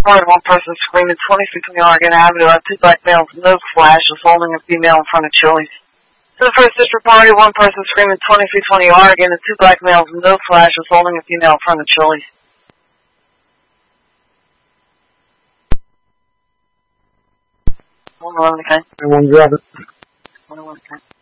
Party, one person screaming 20 feet from the Oregon Avenue. Two black males, no flashes, holding a female in front of Chili's. To the First District Party, one person screaming 20 feet from the Oregon, and two black males, no flashes, holding a female in front of Chili's. One, okay. One, grab it. One, okay.